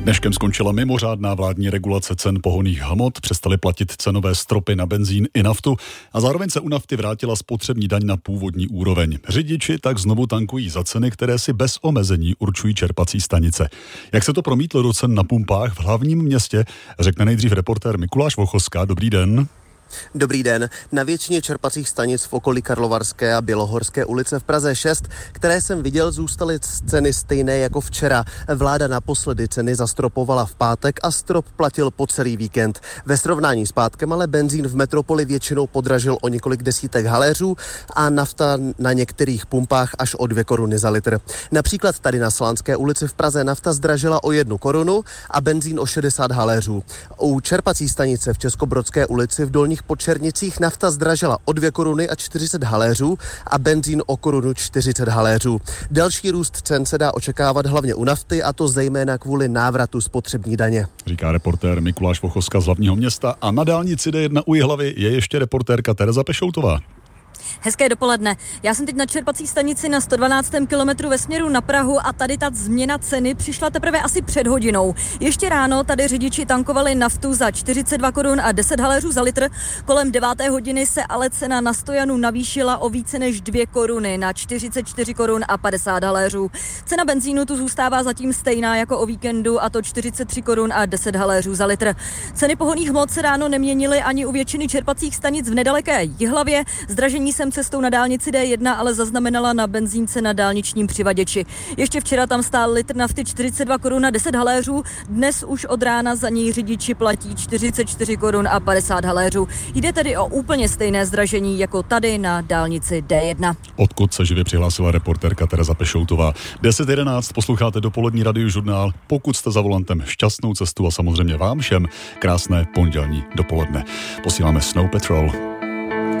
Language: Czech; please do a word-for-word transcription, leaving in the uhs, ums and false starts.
Dneškem skončila mimořádná vládní regulace cen pohonných hmot, přestaly platit cenové stropy na benzín i naftu a zároveň se u nafty vrátila spotřební daň na původní úroveň. Řidiči tak znovu tankují za ceny, které si bez omezení určují čerpací stanice. Jak se to promítlo do cen na pumpách v hlavním městě, řekne nejdřív reportér Mikuláš Vochoska. Dobrý den. Dobrý den. Na většině čerpacích stanic v okolí Karlovarské a Bělohorské ulice v Praze šest, které jsem viděl, zůstaly ceny stejné jako včera. Vláda naposledy ceny zastropovala v pátek a strop platil po celý víkend. Ve srovnání s pátkem ale benzín v metropoli většinou podražil o několik desítek haléřů a nafta na některých pumpách až o dvě koruny za litr. Například tady na Slánské ulici v Praze nafta zdražila o jednu korunu a benzín o šedesát haléřů. U čerpací stanice v Českobrodské ulici v Dolních Podčernicích nafta zdražila o dvě koruny a čtyřicet haléřů a benzín o korunu čtyřicet haléřů. Další růst cen se dá očekávat hlavně u nafty, a to zejména kvůli návratu spotřební daně. Říká reportér Mikuláš Vochoska z hlavního města a na dálnici D jedna u Jihlavy je ještě reportérka Tereza Pešoutová. Hezké dopoledne. Já jsem teď na čerpací stanici na sto dvanáctém kilometru ve směru na Prahu a tady ta změna ceny přišla teprve asi před hodinou. Ještě ráno tady řidiči tankovali naftu za čtyřicet dva korun a deset haléřů za litr. Kolem deváté hodiny se ale cena na stojanu navýšila o více než dvě koruny na čtyřicet čtyři korun a padesát haléřů. Cena benzínu tu zůstává zatím stejná jako o víkendu, a to čtyřicet tři korun a deset haléřů za litr. Ceny pohonných hmot se ráno neměnily ani u většiny čerpacích stanic v nedaleké Jihlavě. Zdražení jsem cestou na dálnici D jedna ale zaznamenala na benzínce na dálničním přivaděči. Ještě včera tam stál litr nafty čtyřicet dva korun a deset haléřů, dnes už od rána za něj řidiči platí čtyřicet čtyři korun a padesát haléřů. Jde tedy o úplně stejné zdražení jako tady na dálnici D jedna. Odkud se živě přihlásila reportérka Tereza Pešoutová. deset jedenáct posloucháte dopolední radiožurnál. Pokud jste za volantem, šťastnou cestu a samozřejmě vám všem krásné pondělní dopoledne. Posíláme Snow Patrol.